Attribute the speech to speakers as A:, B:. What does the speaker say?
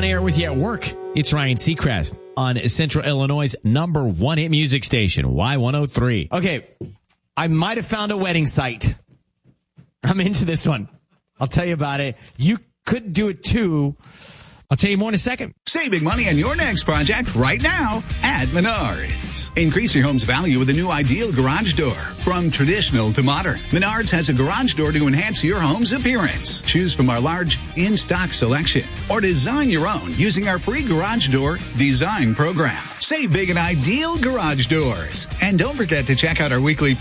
A: air with you at work. It's Ryan Seacrest on Central Illinois' #1 hit music station, Y103. Okay, I might have found a wedding site. I'm into this one. I'll tell you about it. You could do it too. I'll tell you more in a second.
B: Save big money on your next project right now at Menards. Increase your home's value with a new Ideal garage door. From traditional to modern, Menards has a garage door to enhance your home's appearance. Choose from our large in-stock selection or design your own using our free garage door design program. Save big at Ideal garage doors. And don't forget to check out our weekly